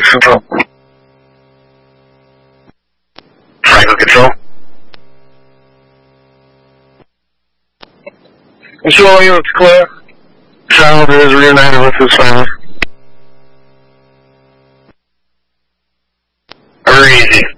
control. Franklin control. Control units clear. Child is reunited with his family. Very easy.